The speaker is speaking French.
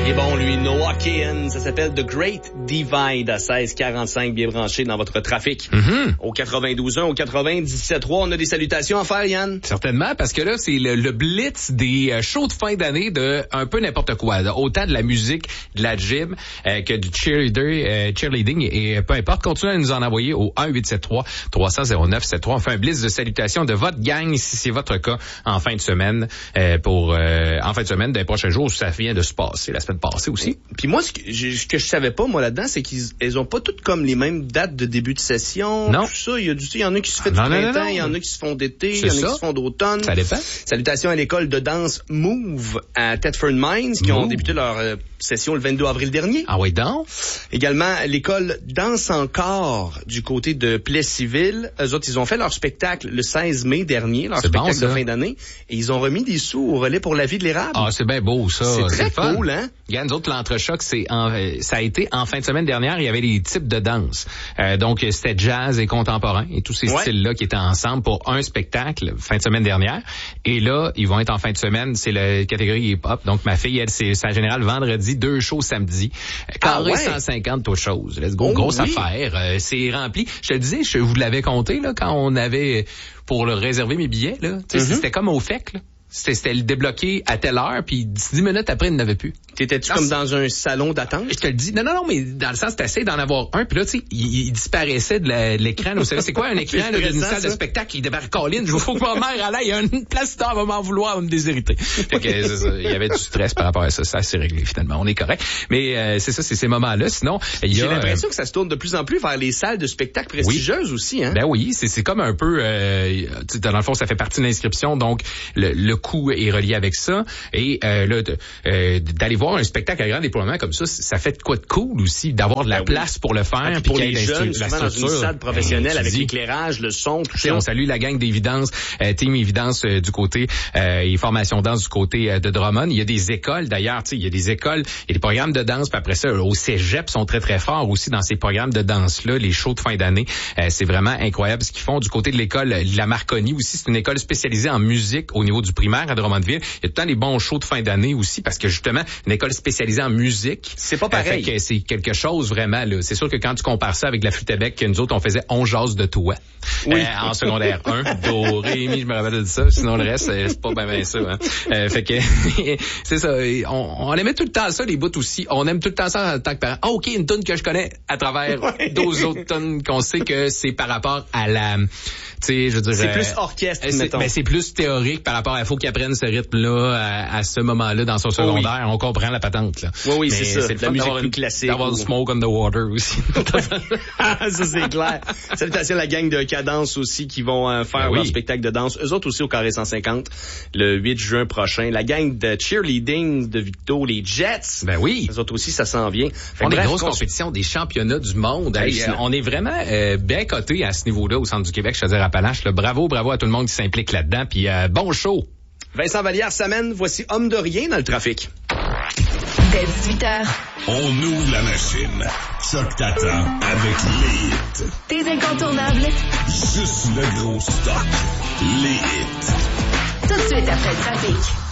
Il est bon, lui, Noachian. Ça s'appelle The Great Divide à 16h45, bien branché dans votre trafic. Au 92.1, au 97.3, on a des salutations à faire, Yann. Certainement, parce que là, c'est le blitz des shows de fin d'année de un peu n'importe quoi. Autant de la musique, de la gym, que du cheerleading et peu importe. Continuez à nous en envoyer au 1-873-300-0973. On fait un blitz de salutations de votre gang, si c'est votre cas, en fin de semaine, en fin de semaine des prochains jours, ça vient de se passer, la semaine passée aussi. Puis moi, ce que je savais pas, moi, là-dedans, c'est qu'elles ont pas toutes comme les mêmes dates de début de session. Non. Tout ça, il y en a qui se fait du printemps, il y en a qui se font d'été, il y en a qui se font d'automne. Ça dépend. Salutations à l'école de danse Move à Thetford Mines, qui ont débuté leur session le 22 avril dernier. Ah oui, donc? Également, l'école Danse Encore du côté de Plessisville. Eux autres, ils ont fait leur spectacle le 16 mai dernier, leur spectacle de fin d'année, et ils ont remis des sous au relais pour la vie de l'érable. Ah, c'est bien beau, ça. C'est très cool, hein? Regarde, nous autres, l'entrechoc, ça a été en fin de semaine dernière, il y avait des types de danse. Donc, c'était jazz et contemporain et tous ces styles-là qui étaient ensemble pour un spectacle fin de semaine dernière. Et là, ils vont être en fin de semaine, c'est la catégorie hip-hop. Donc, ma fille, elle, c'est en général vendredi, 2 shows samedi. Carré 150 autres choses. Let's go, grosse affaire. C'est rempli. Je te disais, je vous l'avais compté, là, quand on avait, pour le réserver mes billets, là. C'était comme au FEC, là. C'était le débloqué à telle heure, puis 10 minutes après, il n'avait plus. T'étais-tu comme dans un salon d'attente? Je te le dis. Non, mais dans le sens, t'essayes d'en avoir un, puis là, tu sais, il disparaissait de l'écran. Vous savez, c'est quoi un écran là, d'une salle de spectacle? Il débarque Colin, je faut que ma mère allait, il y a une place d'or, va m'en vouloir, va me déshériter. Fait que, c'est ça, il y avait du stress par rapport à ça. Ça s'est réglé, finalement. On est correct. Mais c'est ça, c'est ces moments-là. Sinon, il y a... J'ai l'impression que ça se tourne de plus en plus vers les salles de spectacle prestigieuses aussi, hein? Ben oui, c'est comme un peu... dans le fond, ça fait partie de l'inscription, donc le coût est relié avec ça. Et là, d'aller voir un spectacle à grand déploiement comme ça fait de quoi de cool aussi, d'avoir de la place pour le faire. Puis pour les jeunes, souvent dans une salle professionnelle avec l'éclairage, le son, tout ça. On salue la gang d'Évidence, Team Évidence du côté et Formation Danse du côté de Drummond. Il y a des écoles d'ailleurs, il y a des écoles, il y a des programmes de danse, puis après ça, au cégep sont très très forts aussi dans ces programmes de danse-là, les shows de fin d'année. C'est vraiment incroyable ce qu'ils font. Du côté de l'école La Marconi aussi, c'est une école spécialisée en musique au niveau du primaire à Drummondville. Il y a tout le temps des bons shows de fin d'année aussi, parce que justement, une école spécialisée en musique. C'est pas pareil. Fait que c'est quelque chose vraiment, là. C'est sûr que quand tu compares ça avec la Flûte-à-bec, que nous autres, on faisait On jase de toi. Oui. En secondaire 1. Do, ré, mi, je me rappelle de ça. Sinon, le reste, c'est pas bien ça, hein. Fait que, c'est ça. On aimait tout le temps ça, les bouts aussi. On aime tout le temps ça en tant que parent. Ah, OK, une toune que je connais à travers 12 autres tonnes qu'on sait que c'est par rapport à la, tu sais, je veux dire. C'est plus orchestre, mettons. Ben, c'est plus théorique par rapport à, faut qu'il apprenne ce rythme-là à ce moment-là dans son secondaire. On comprend la patente, là. Oui, c'est ça. C'est la musique plus classique. D'avoir du smoke on the water aussi. Ça, c'est clair. Salutations à la gang de Cadence aussi qui vont faire leur spectacle de danse. Eux autres aussi au Carré 150 le 8 juin prochain. La gang de cheerleading de Victo, les Jets. Ben oui. Eux autres aussi, ça s'en vient. On a une grosse compétition des championnats du monde. On est vraiment bien cotés à ce niveau-là au centre du Québec, je veux dire Appalaches. Bravo à tout le monde qui s'implique là-dedans. Puis bon show. Vincent Vallière s'amène. Voici Homme de rien dans le trafic. Dès 18h. On ouvre la machine. Choc t'attend avec les hits. Tes incontournables. Juste le gros stock. Les hits. Tout de suite après le trafic.